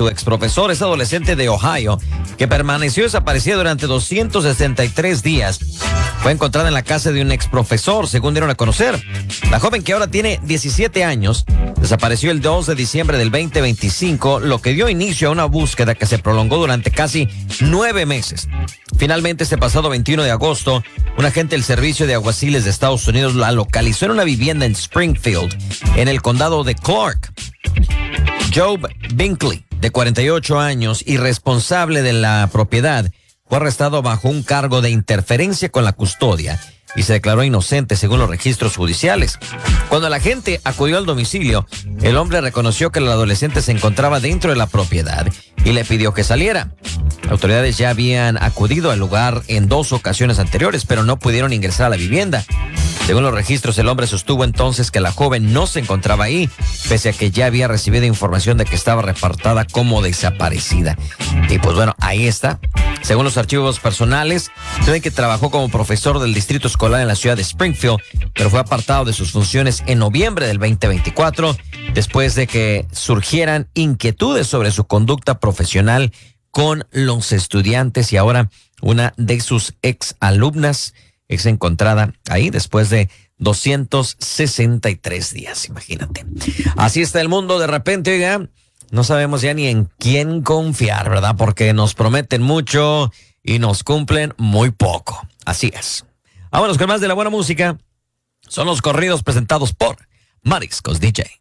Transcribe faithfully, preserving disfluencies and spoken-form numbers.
su exprofesor, es adolescente de Ohio, que permaneció desaparecida durante doscientos sesenta y tres días. Fue encontrada en la casa de un exprofesor, según dieron a conocer. La joven, que ahora tiene diecisiete años, desapareció el dos de diciembre del veinte veinticinco, lo que dio inicio a una búsqueda que se prolongó durante casi nueve meses. Finalmente, este pasado veintiuno de agosto, un agente del Servicio de Alguaciles de Estados Unidos la localizó en una vivienda en Springfield, en el condado de Clark. Job Binkley, de cuarenta y ocho años y responsable de la propiedad, fue arrestado bajo un cargo de interferencia con la custodia y se declaró inocente según los registros judiciales. Cuando la gente acudió al domicilio, el hombre reconoció que el adolescente se encontraba dentro de la propiedad y le pidió que saliera. Autoridades ya habían acudido al lugar en dos ocasiones anteriores, pero no pudieron ingresar a la vivienda. Según los registros, el hombre sostuvo entonces que la joven no se encontraba ahí, pese a que ya había recibido información de que estaba reportada como desaparecida. Y pues bueno, ahí está. Según los archivos personales, creen que trabajó como profesor del distrito escolar en la ciudad de Springfield, pero fue apartado de sus funciones en noviembre del veinte veinticuatro, después de que surgieran inquietudes sobre su conducta profesional con los estudiantes, y ahora una de sus ex alumnas es encontrada ahí después de doscientos sesenta y tres días, imagínate. Así está el mundo de repente, oiga, no sabemos ya ni en quién confiar, ¿verdad? Porque nos prometen mucho y nos cumplen muy poco. Así es. Vámonos con más de la buena música. Son los corridos presentados por Mariscos D J.